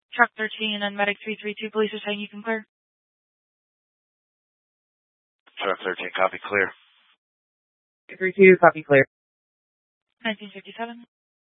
Truck 13 and Medic 332, police are saying you can clear. Truck 13, copy clear. 332, copy clear. 1957.